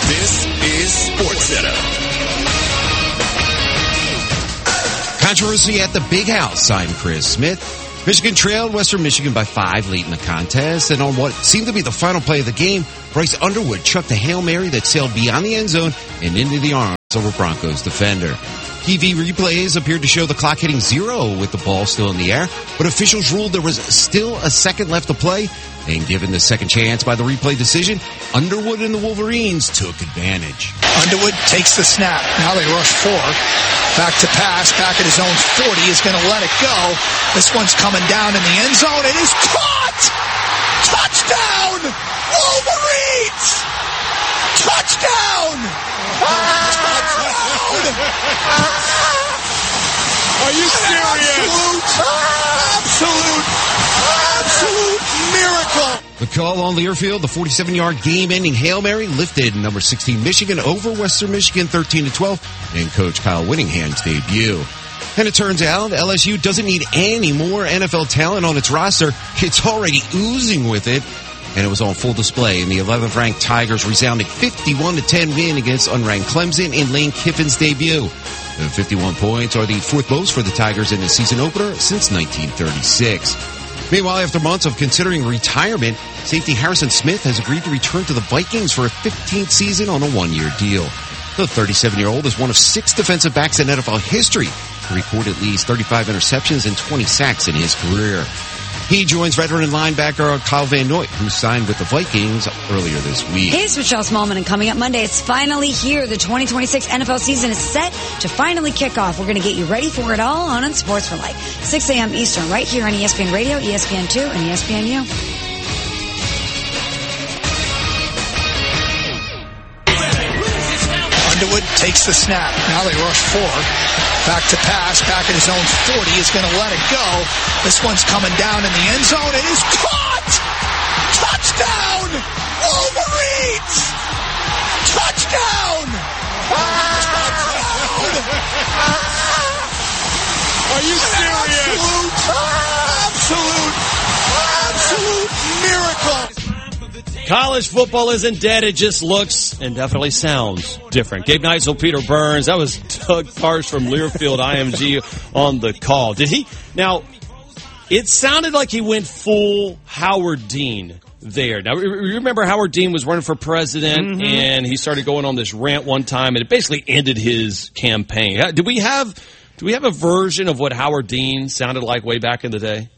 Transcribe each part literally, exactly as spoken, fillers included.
This is SportsCenter. Controversy at the Big House signed Chris Smith. Michigan trailed Western Michigan by five late in the contest, and on what seemed to be the final play of the game, Bryce Underwood chucked a Hail Mary that sailed beyond the end zone and into the arms of a Broncos defender. T V replays appeared to show the clock hitting zero with the ball still in the air, but officials ruled there was still a second left to play, and given the second chance by the replay decision, Underwood and the Wolverines took advantage. Underwood takes the snap. Now they rush four. Back to pass, back at his own forty, is going to let it go. This one's coming down in the end zone. It is caught! Touchdown! Wolverines! Touchdown! Touchdown! Are you serious? Absolute, absolute, absolute miracle. The call on Learfield, the forty-seven-yard game-ending Hail Mary lifted number sixteen Michigan over Western Michigan thirteen to twelve in Coach Kyle Whittingham's debut. And it turns out L S U doesn't need any more N F L talent on its roster. It's already oozing with it. And it was on full display in the eleventh-ranked Tigers' resounding fifty-one to ten win against unranked Clemson in Lane Kiffin's debut. The fifty-one points are the fourth most for the Tigers in the season opener since nineteen thirty-six. Meanwhile, after months of considering retirement, safety Harrison Smith has agreed to return to the Vikings for a fifteenth season on a one-year deal. The thirty-seven-year-old is one of six defensive backs in N F L history to record at least thirty-five interceptions and twenty sacks in his career. He joins veteran linebacker Kyle Van Noy, who signed with the Vikings earlier this week. Hey, it's Michelle Smallman, and coming up Monday, it's finally here. The twenty twenty-six N F L season is set to finally kick off. We're going to get you ready for it all on Sports for Life. six a.m. Eastern, right here on E S P N Radio, E S P N two, and E S P N U. Underwood takes the snap. Now they rush four. Back to pass, back at his own forty, is going to let it go. This one's coming down in the end zone. It is caught! Touchdown! Wolverines! Touchdown! Touchdown! Are you serious? Absolute, absolute, absolute miracle. College football isn't dead. It just looks and definitely sounds different. Gabe Neitzel, Peter Burns. That was Doug Parsh from Learfield I M G on the call. Did he? Now, it sounded like he went full Howard Dean there. Now, remember Howard Dean was running for president, mm-hmm. and he started going on this rant one time, and it basically ended his campaign. Do we have, do we have a version of what Howard Dean sounded like way back in the day?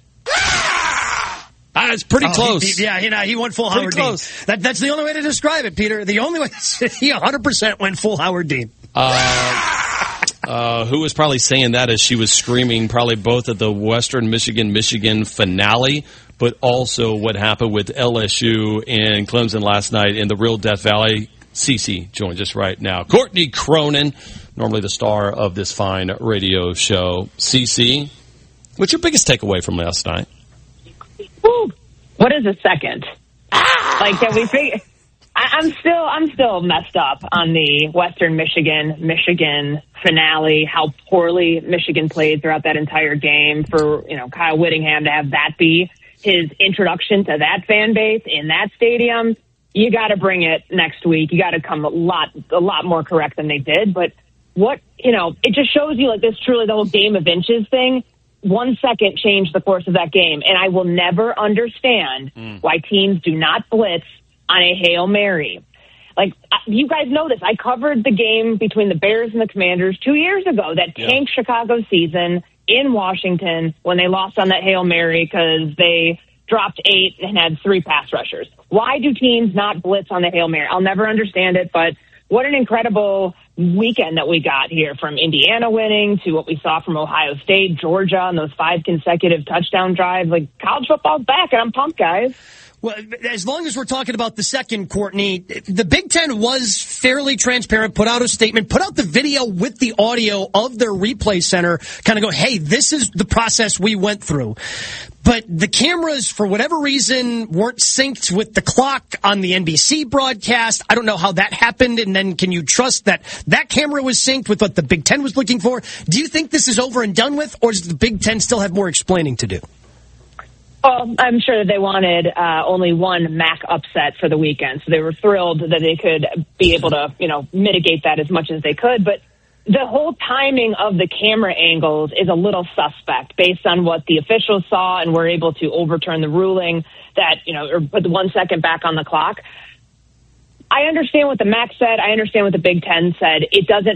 Uh, it's pretty oh, close. He, he, yeah, you know, he went full pretty Howard close. Dean. That, that's the only way to describe it, Peter. The only way, he one hundred percent went full Howard Dean. Uh, uh, who was probably saying that as she was screaming probably both at the Western Michigan-Michigan finale, but also what happened with L S U and Clemson last night in the real Death Valley. Cece joins us right now. Courtney Cronin, normally the star of this fine radio show. Cece, what's your biggest takeaway from last night? Woo. What is a second? Ah! Like, can we figure? I, I'm still, I'm still messed up on the Western Michigan, Michigan finale. How poorly Michigan played throughout that entire game. For you know Kyle Whittingham to have that be his introduction to that fan base in that stadium. You got to bring it next week. You got to come a lot, a lot more correct than they did. But what you know, it just shows you like this truly the whole game of inches thing. One second changed the course of that game, and I will never understand mm. why teams do not blitz on a Hail Mary. Like, you guys know this. I covered the game between the Bears and the Commanders two years ago, that yeah. tanked Chicago season in Washington when they lost on that Hail Mary because they dropped eight and had three pass rushers. Why do teams not blitz on the Hail Mary? I'll never understand it, but what an incredible weekend that we got here, from Indiana winning to what we saw from Ohio State, Georgia, and those five consecutive touchdown drives. Like, college football's back, and I'm pumped, guys. Well, as long as we're talking about the second, Courtney, the Big Ten was fairly transparent, put out a statement, put out the video with the audio of their replay center, kind of go, hey, this is the process we went through. But the cameras, for whatever reason, weren't synced with the clock on the N B C broadcast. I don't know how that happened, and then can you trust that that camera was synced with what the Big Ten was looking for? Do you think this is over and done with, or does the Big Ten still have more explaining to do? Well, I'm sure that they wanted uh, only one M A C upset for the weekend, so they were thrilled that they could be able to, you know, mitigate that as much as they could. But the whole timing of the camera angles is a little suspect based on what the officials saw and were able to overturn the ruling that, you know, or put the one second back on the clock. I understand what the M A C said. I understand what the Big Ten said. It doesn't